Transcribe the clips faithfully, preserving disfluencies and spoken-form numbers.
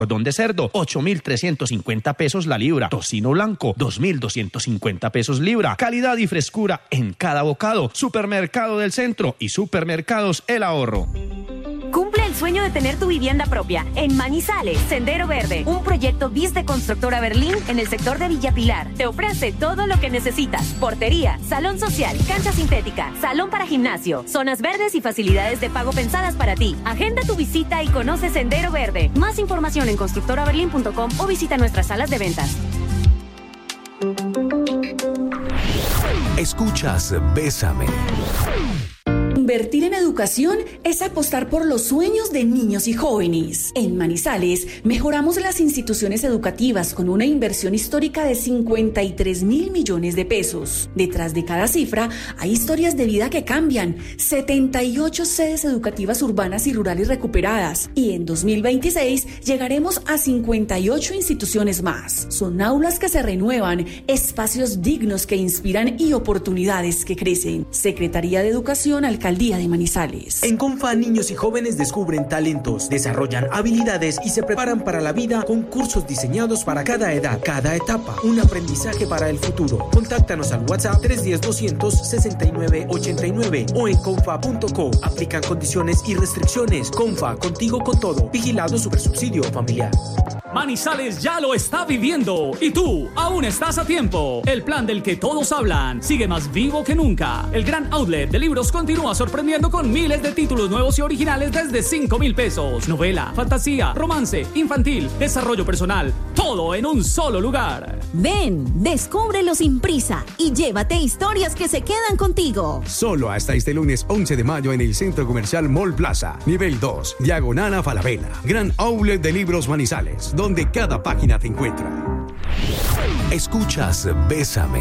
Cordón de cerdo, ocho mil trescientos cincuenta pesos la libra. Tocino blanco, dos mil doscientos cincuenta pesos libra. Calidad y frescura en cada bocado. Supermercado del Centro y Supermercados El Ahorro. Cumple el sueño de tener tu vivienda propia en Manizales, Sendero Verde, un proyecto B I S de Constructora Berlín en el sector de Villa Pilar. Te ofrece todo lo que necesitas: portería, salón social, cancha sintética, salón para gimnasio, zonas verdes y facilidades de pago pensadas para ti. Agenda tu visita y conoce Sendero Verde. Más información en constructora berlín punto com o visita nuestras salas de ventas. Escuchas Bésame. Invertir en educación es apostar por los sueños de niños y jóvenes. En Manizales, mejoramos las instituciones educativas con una inversión histórica de cincuenta y tres mil millones de pesos. Detrás de cada cifra hay historias de vida que cambian. setenta y ocho sedes educativas urbanas y rurales recuperadas. Y en dos mil veintiséis llegaremos a cincuenta y ocho instituciones más. Son aulas que se renuevan, espacios dignos que inspiran y oportunidades que crecen. Secretaría de Educación, Alcaldía de Manizales. En Confa, niños y jóvenes descubren talentos, desarrollan habilidades y se preparan para la vida con cursos diseñados para cada edad, cada etapa. Un aprendizaje para el futuro. Contáctanos al WhatsApp tres uno cero, dos cero seis nueve ocho nueve o en confa punto co. Aplican condiciones y restricciones. Confa, contigo con todo. Vigilado Supersubsidio Familiar. Manizales ya lo está viviendo y tú aún estás a tiempo. El plan del que todos hablan sigue más vivo que nunca. El gran outlet de libros continúa sorprendiendo con miles de títulos nuevos y originales desde cinco mil pesos. Novela, fantasía, romance, infantil, desarrollo personal, todo en un solo lugar. Ven, descúbrelo sin prisa y llévate historias que se quedan contigo. Solo hasta este lunes once de mayo en el Centro Comercial Mall Plaza, nivel dos, diagonal a Falabella. Gran outlet de libros Manizales, donde cada página te encuentra. Escuchas Bésame.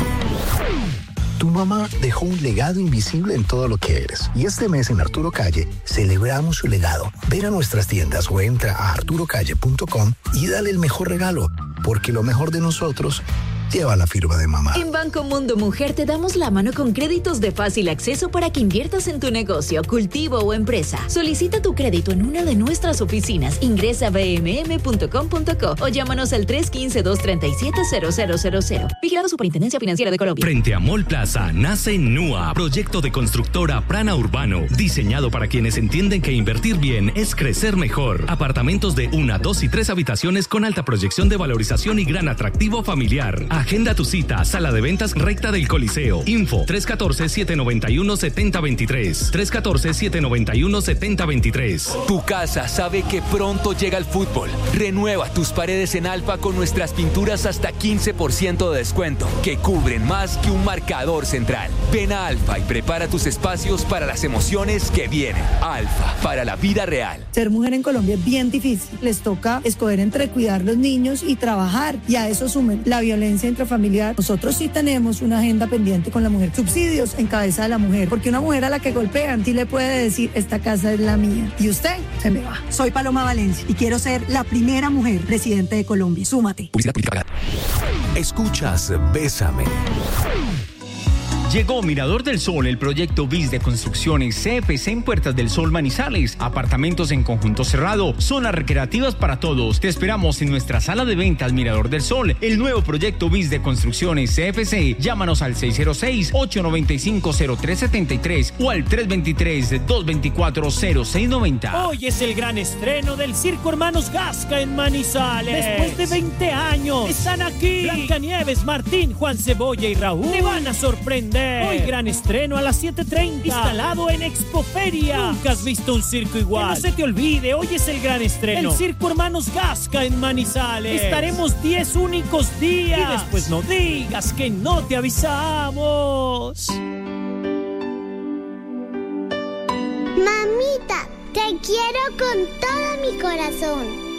Tu mamá dejó un legado invisible en todo lo que eres. Y este mes en Arturo Calle celebramos su legado. Ven a nuestras tiendas o entra a arturo calle punto com y dale el mejor regalo, porque lo mejor de nosotros lleva la firma de mamá. En Banco Mundo Mujer te damos la mano con créditos de fácil acceso para que inviertas en tu negocio, cultivo o empresa. Solicita tu crédito en una de nuestras oficinas. Ingresa a b m m punto com punto co o llámanos al tres uno cinco, dos tres siete, cero cero cero cero. Vigilado Superintendencia Financiera de Colombia. Frente a Mall Plaza nace NUA, proyecto de constructora Prana Urbano, diseñado para quienes entienden que invertir bien es crecer mejor. Apartamentos de una, dos y tres habitaciones con alta proyección de valorización y gran atractivo familiar. Agenda tu cita, sala de ventas recta del Coliseo. Info tres uno cuatro, siete nueve uno, siete cero dos tres. tres uno cuatro, siete nueve uno, siete cero dos tres. Tu casa sabe que pronto llega el fútbol. Renueva tus paredes en Alfa con nuestras pinturas hasta quince por ciento de descuento, que cubren más que un marcador central. Ven a Alfa y prepara tus espacios para las emociones que vienen. Alfa, para la vida real. Ser mujer en Colombia es bien difícil. Les toca escoger entre cuidar los niños y trabajar. Y a eso sumen la violencia intrafamiliar. Nosotros sí tenemos una agenda pendiente con la mujer. Subsidios en cabeza de la mujer. Porque una mujer a la que golpean sí le puede decir, esta casa es la mía. Y usted se me va. Soy Paloma Valencia y quiero ser la primera mujer presidente de Colombia. Súmate. Escuchas Bésame. Llegó Mirador del Sol, el proyecto B I S de Construcciones C F C en Puertas del Sol Manizales. Apartamentos en conjunto cerrado, zonas recreativas para todos. Te esperamos en nuestra sala de ventas Mirador del Sol, el nuevo proyecto B I S de Construcciones C F C. Llámanos al seis cero seis, ocho nueve cinco, cero tres siete tres o al tres dos tres, dos dos cuatro, cero seis nueve cero. Hoy es el gran estreno del Circo Hermanos Gasca en Manizales. Después de veinte años, están aquí Blancanieves, Martín, Juan Cebolla y Raúl. Te van a sorprender. Hoy gran estreno a las siete treinta. Instalado en Expoferia. Nunca has visto un circo igual. Que no se te olvide, hoy es el gran estreno. El Circo Hermanos Gasca en Manizales. Estaremos diez únicos días. Y después no digas que no te avisamos. Mamita, te quiero con todo mi corazón.